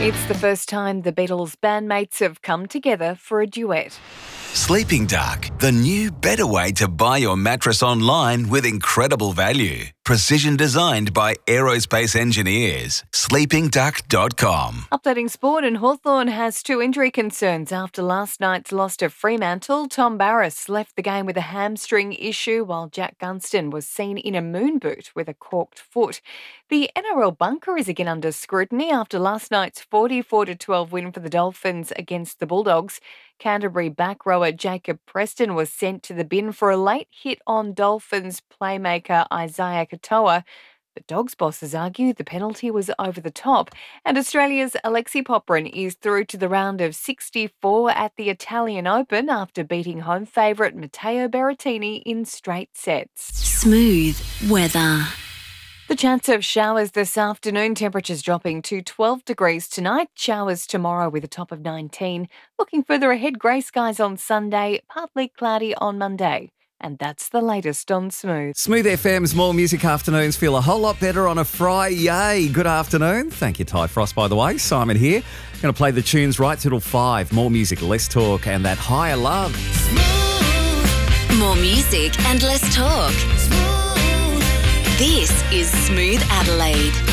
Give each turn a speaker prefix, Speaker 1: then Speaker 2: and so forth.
Speaker 1: It's the first time the Beatles bandmates have come together for a duet.
Speaker 2: Sleeping Duck, the new better way to buy your mattress online with incredible value. Precision designed by aerospace engineers. sleepingduck.com.
Speaker 1: Updating sport, and Hawthorn has two injury concerns after last night's loss to Fremantle. Tom Barrass left the game with a hamstring issue, while Jack Gunston was seen in a moon boot with a corked foot. The NRL bunker is again under scrutiny after last night's 44-12 win for the Dolphins against the Bulldogs. Canterbury back rower Jacob Preston was sent to the bin for a late hit on Dolphins playmaker Isaiah Katoa. The Dogs bosses argue the penalty was over the top, and Australia's Alexei Popyrin is through to the round of 64 at the Italian Open after beating home favourite Matteo Berrettini in straight sets.
Speaker 3: Smooth weather.
Speaker 1: The chance of showers this afternoon, temperatures dropping to 12 degrees tonight, showers tomorrow with a top of 19. Looking further ahead, grey skies on Sunday, partly cloudy on Monday. And that's the latest on Smooth.
Speaker 4: Smooth FM's More Music Afternoons feel a whole lot better on a Friday. Good afternoon. Thank you, Ty Frost, by the way. Simon here. Going to play the tunes right till 5. More music, less talk, and that higher love.
Speaker 3: Smooth. More music and less talk. Smooth. This is Smooth Adelaide.